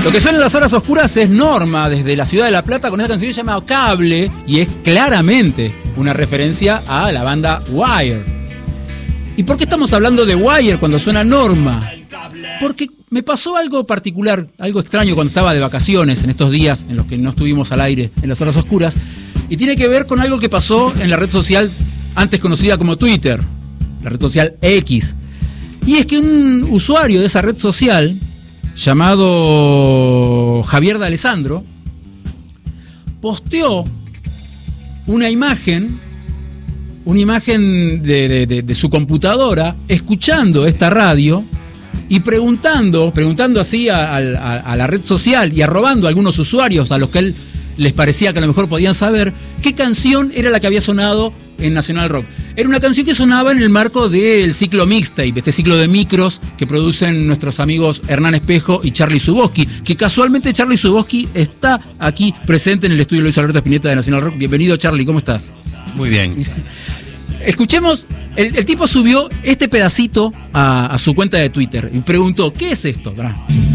Lo que suena en las horas oscuras es Norma, desde la ciudad de La Plata, con esta canción llamada Cable, y es claramente una referencia a la banda Wire. ¿Y por qué estamos hablando de Wire cuando suena Norma? Porque me pasó algo particular, algo extraño cuando estaba de vacaciones en estos días en los que no estuvimos al aire en las horas oscuras, y tiene que ver con algo que pasó en la red social antes conocida como Twitter, la red social X. Y es que un usuario de esa red social, llamado Javier D'Alessandro, posteó una imagen de su computadora, escuchando esta radio y preguntando así a la red social y arrobando a algunos usuarios a los que él les parecía que a lo mejor podían saber qué canción era la que había sonado en Nacional Rock. Era una canción que sonaba en el marco del ciclo mixtape, este ciclo de micros que producen nuestros amigos Hernán Espejo y Charlie Zuboski, que casualmente Charlie Zuboski está aquí presente en el estudio Luis Alberto Spinetta de Nacional Rock. Bienvenido, Charlie, ¿cómo estás? Muy bien. Escuchemos, el tipo subió este pedacito a su cuenta de Twitter y preguntó, ¿qué es esto?